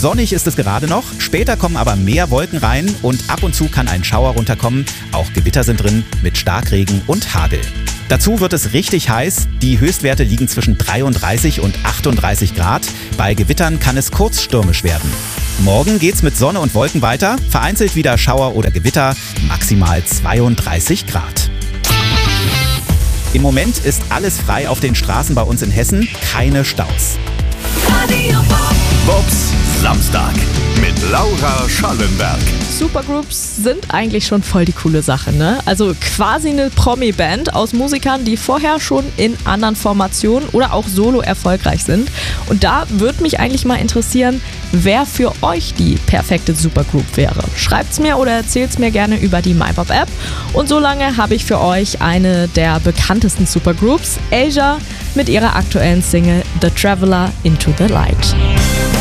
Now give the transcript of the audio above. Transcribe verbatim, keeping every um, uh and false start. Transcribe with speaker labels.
Speaker 1: Sonnig ist es gerade noch, später kommen aber mehr Wolken rein und ab und zu kann ein Schauer runterkommen. Auch Gewitter sind drin mit Starkregen und Hagel. Dazu wird es richtig heiß. Die Höchstwerte liegen zwischen dreiunddreißig und achtunddreißig Grad. Bei Gewittern kann es kurzstürmisch werden. Morgen geht's mit Sonne und Wolken weiter. Vereinzelt wieder Schauer oder Gewitter. Maximal zweiunddreißig Grad. Im Moment ist alles frei auf den Straßen bei uns in Hessen. Keine Staus.
Speaker 2: Bobs Samstag mit Laura Schallenberg.
Speaker 3: Supergroups sind eigentlich schon voll die coole Sache, ne? Also quasi eine Promi-Band aus Musikern, die vorher schon in anderen Formationen oder auch solo erfolgreich sind. Und da würde mich eigentlich mal interessieren, wer für euch die perfekte Supergroup wäre. Schreibt's mir oder erzählt's mir gerne über die MyPop-App. Und solange habe ich für euch eine der bekanntesten Supergroups, Asia, mit ihrer aktuellen Single The Traveler Into the Light.